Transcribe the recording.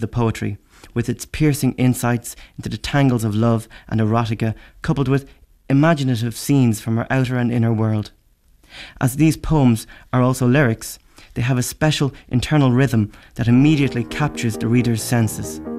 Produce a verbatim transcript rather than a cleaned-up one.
the poetry, with its piercing insights into the tangles of love and erotica, coupled with imaginative scenes from her outer and inner world. As these poems are also lyrics, they have a special internal rhythm that immediately captures the reader's senses.